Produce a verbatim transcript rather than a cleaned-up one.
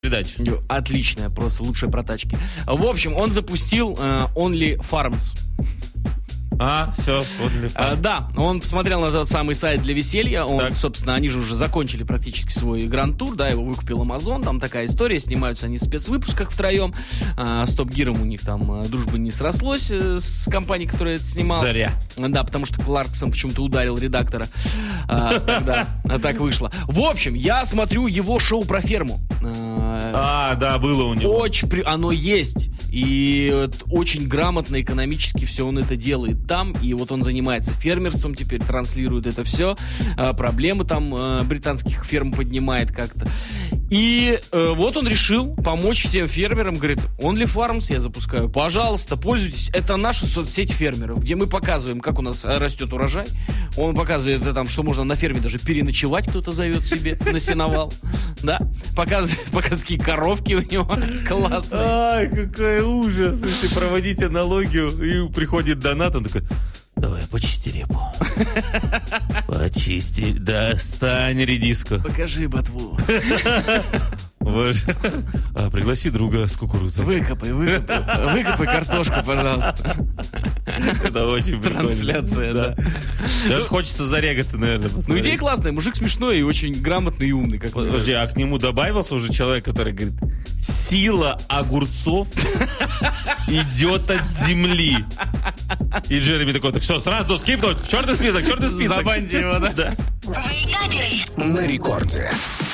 Передача. Отличная, просто лучшая про тачки. В общем, он запустил э, OnlyFarms. А, все, а, да, он посмотрел на тот самый сайт для веселья. Он, так. собственно, они же уже закончили практически свой гранд-тур, да, его выкупил Amazon, там такая история, снимаются они в спецвыпусках втроем. А, с Топ Гиром у них там а, дружба не срослось а, с компанией, которая это снимала. Заря. Да, потому что Кларксон почему-то ударил редактора. А, тогда а так вышло. В общем, я смотрю его шоу про ферму. А, да, было у него. Очень, при... оно есть. И очень грамотно экономически все он это делает там. И вот он занимается фермерством, теперь транслирует это все. А, проблемы там а, британских ферм поднимает как-то. И а, вот он решил помочь всем фермерам. Говорит, OnlyFarms я запускаю. Пожалуйста, пользуйтесь. Это наша соцсеть фермеров, где мы показываем, как у нас растет урожай. Он показывает, там, что можно на ферме даже переночевать, кто-то зовет себе на сеновал. Да, показывает, показывает, какие коровки у него классные. Ай, какой ужас. Если проводить аналогию, и приходит донат, он такой: давай, почисти репу. Почисти. Достань редиску. Покажи ботву. А, пригласи друга с кукурузой. Выкопай, выкопай. Выкопай картошку, пожалуйста. Это очень прикольно. Трансляция, да. Даже хочется зарегаться, наверное, Ну, посмотреть. идея классная. Мужик смешной и очень грамотный и умный. Как Подожди, а к нему добавился уже человек, который говорит: сила огурцов идет от земли. И Джереми такой: так все, сразу скипнуть, в черный список, в черный список. Забаньте его, да? Да. На рекорде.